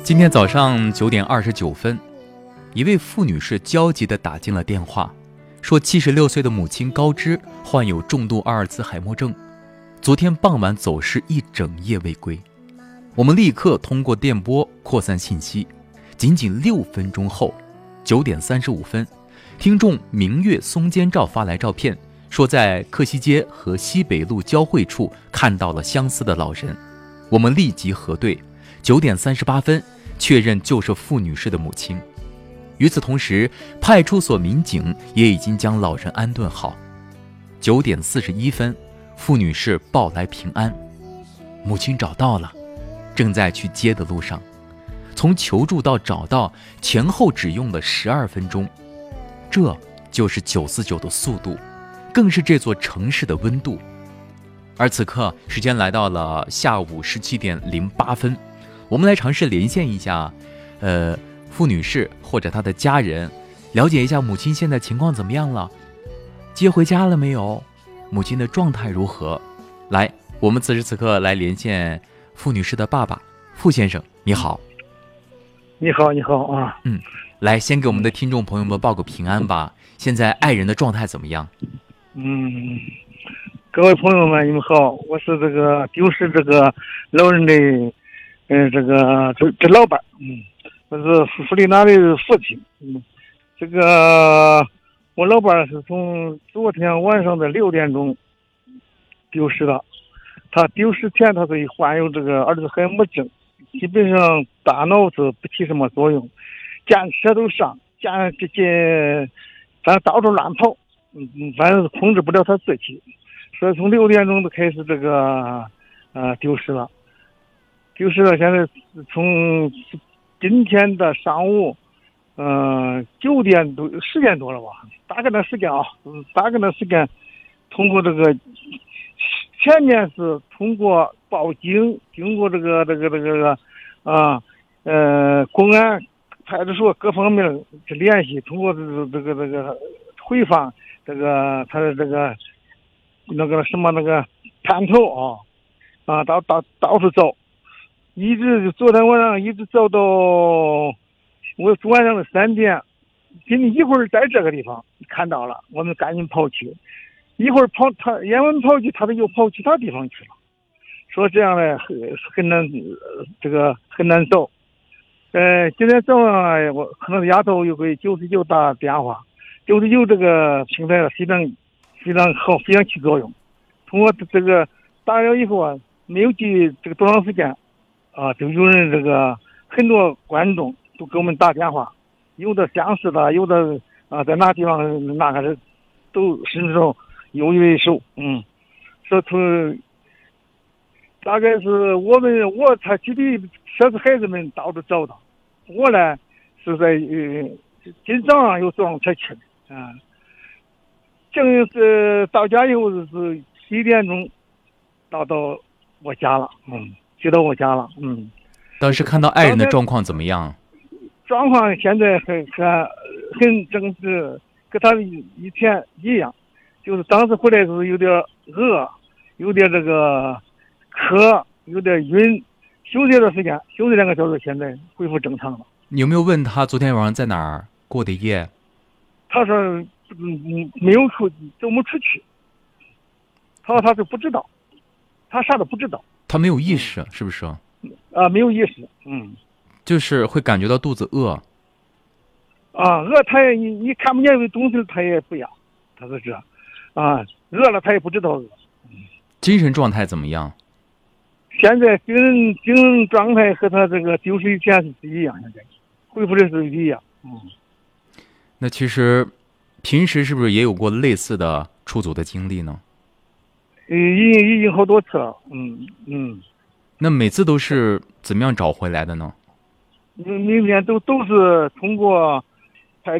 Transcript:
今天早上9点29分，一位傅女士焦急地打进了电话，说76岁的母亲高芝患有重度阿尔兹海默症，昨天傍晚走失一整夜未归。我们立刻通过电波扩散信息，仅仅6分钟后，9点35分，听众明月松间照发来照片，说在克西街和西北路交汇处看到了相似的老人。我们立即核对，9点38分确认就是傅女士的母亲。与此同时，派出所民警也已经将老人安顿好。9点41分，傅女士报来平安，母亲找到了，正在去接的路上。从求助到找到前后只用了12分钟，这就是949的速度，更是这座城市的温度。而此刻时间来到了下午17点08分，我们来尝试连线一下傅女士或者她的家人，了解一下母亲现在情况怎么样了，接回家了没有，母亲的状态如何。来，我们此时此刻来连线傅女士的爸爸傅先生，你好。 你好啊。 来，先给我们的听众朋友们报个平安吧。现在爱人的状态怎么样？ 各位朋友们，你们好，我是这个丢失这个老人的这老板，我是弗里娜的父亲。这个我老板是从昨天晚上的6点钟丢失的。他丢失前他是患有这个阿尔兹海默症，基本上大脑是不起什么作用，见车都上，反正到处乱跑，反正是控制不了他自己。所以从6点钟就开始这个丢失了。现在从今天的上午9点多10点多了吧，大概那时间通过这个前面是通过报警，经过这个公安派出所各方面去联系，通过这个回访他的这个探头到处走，一直昨天晚上一直走到我晚上的3点，今天一会儿在这个地方看到了，我们赶紧跑去，一会儿沿完跑去，他又跑其他地方去了，说这样呢很难走。今天早上我可能丫头又给949打电话，949这个平台非常好，非常起作用。通过这个打了以后没有几这个多长时间就有人很多观众都给我们打电话，有的相识的，有的在哪地方哪个人都甚至有一位手，说出大概是我才去的小孩子们到处找到，我呢是在今早上又早上才去的正是到家以后是11点钟到我家了，接到我家了。 当时看到爱人的状况怎么样？ 状况现在很正直，跟他以前一样，就是当时回来是有点饿，有点这个渴，有点晕，休息了时间，休息2个小时，现在恢复正常了。 你有没有问他昨天晚上在哪儿过的夜？ 他说没有怎么出去，他说他就不知道，他啥都不知道， 他没有意识，是不是？ 没有意识， 就是会感觉到肚子饿。 饿他也你看不见的东西他也不要，他说饿了他也不知道饿。 精神状态怎么样？ 现在精神状态和他这个丢失以前是一样，现在恢复的是一样。 那其实平时是不是也有过类似的出走的经历呢？ 已经好多次了。 那每次都是怎么样找回来的呢？ 明天都是通过